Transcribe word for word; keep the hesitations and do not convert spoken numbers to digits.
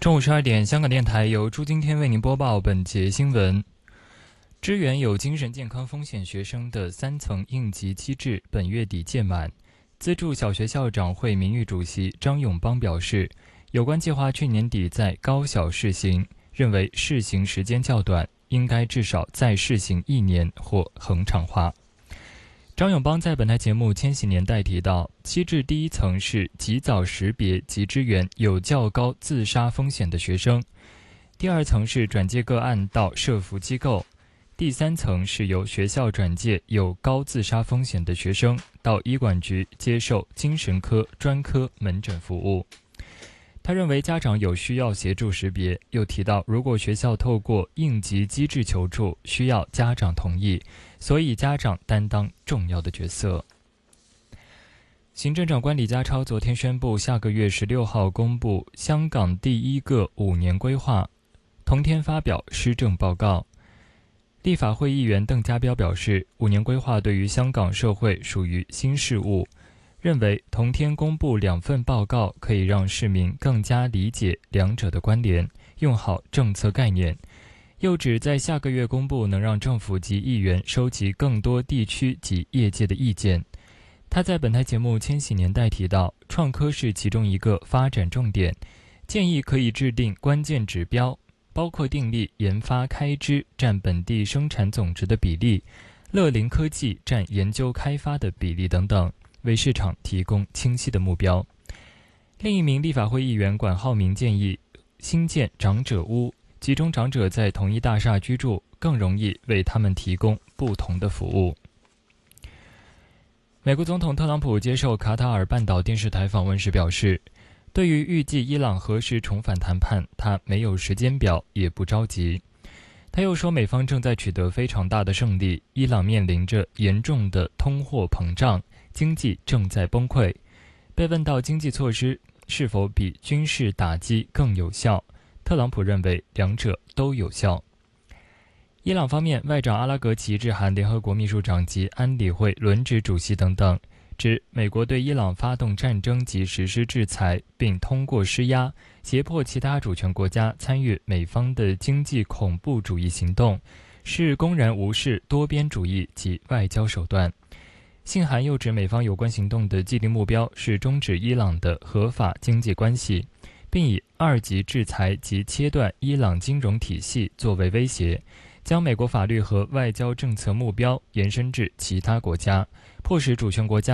中午十二点，香港电台由朱今天为您播报本节新闻。支援有精神健康风险学生的三层应急机制本月底届满。资助小学校长会名誉主席张永邦表示，有关计划去年底在高小试行，认为试行时间较短，应该至少再试行一年或恒常化。张永邦在本台节目《千禧年代》提到，机制第一层是及早识别及支援有较高自杀风险的学生，第二层是转介个案到社福机构，第三层是由学校转介有高自杀风险的学生到医管局接受精神科专科门诊服务。他认为家长有需要协助识别，又提到如果学校透过应急机制求助，需要家长同意，所以家长担当重要的角色。行政长官李家超昨天宣布，下个月十六号公布香港第一个五年规划，同天发表施政报告。立法会议员邓家彪表示，五年规划对于香港社会属于新事物，认为同天公布两份报告可以让市民更加理解两者的关联，用好政策概念。又指在下个月公布能让政府及议员收集更多地区及业界的意见。他在本台节目《千禧年代》提到，创科是其中一个发展重点，建议可以制定关键指标，包括订立研发开支占本地生产总值的比例，乐龄科技占研究开发的比例等等，为市场提供清晰的目标。另一名立法会议员管浩明建议兴建长者屋，集中长者在同一大厦居住，更容易为他们提供不同的服务。美国总统特朗普接受卡塔尔半岛电视台访问时表示，对于预计伊朗何时重返谈判，他没有时间表，也不着急。他又说，美方正在取得非常大的胜利，伊朗面临着严重的通货膨胀，经济正在崩溃。被问到经济措施是否比军事打击更有效，特朗普认为两者都有效。伊朗方面，外长阿拉格齐致函联合国秘书长及安理会轮值主席等等，指美国对伊朗发动战争及实施制裁，并通过施压胁迫其他主权国家参与美方的经济恐怖主义行动，是公然无视多边主义及外交手段。信函又指美方有关行动的既定目标是终止伊朗的合法经济关系，并以二级制裁及切断伊朗金融体系作为威胁，将美国法律和外交政策目标延伸至其他国家，迫使主权国家